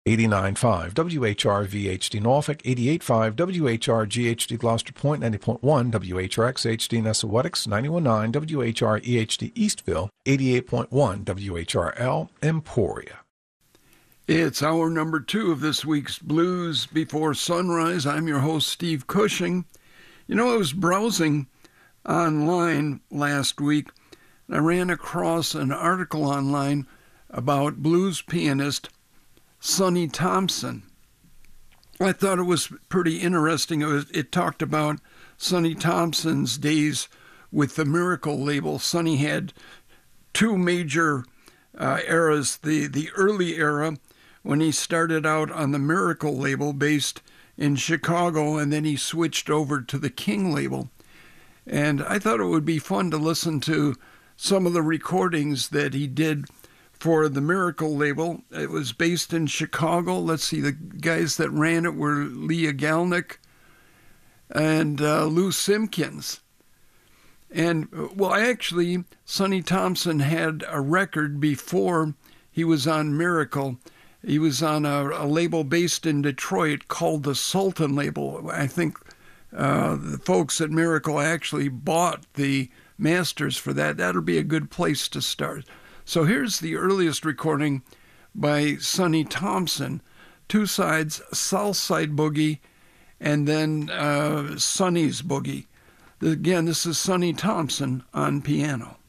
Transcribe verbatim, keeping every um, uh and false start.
eighty-nine point five W H R V H D Norfolk, eighty-eight point five W H R G H D Gloucester Point, ninety point one W H R X H D Nessawetics, ninety-one point nine W H R E H D Eastville, eighty-eight point one W H R L Emporia. It's hour number two of this week's Blues Before Sunrise. I'm your host, Steve Cushing. You know, I was browsing online last week, and I ran across an article online about blues pianist Sonny Thompson. I thought it was pretty interesting. It, was, it talked about Sonny Thompson's days with the Miracle label. Sonny had two major uh, eras. The, the early era, when he started out on the Miracle label based in Chicago, and then he switched over to the King label. And I thought it would be fun to listen to some of the recordings that he did for the Miracle label. It was based in Chicago. Let's see, the guys that ran it were Lee Agalnick and uh, Lou Simpkins. And, well, actually, Sonny Thompson had a record before he was on Miracle. He was on a, a label based in Detroit called the Sultan label. I think uh, the folks at Miracle actually bought the masters for that. That'll be a good place to start. So here's the earliest recording by Sonny Thompson. Two sides, South Side Boogie, and then uh, Sonny's Boogie. Again, this is Sonny Thompson on piano.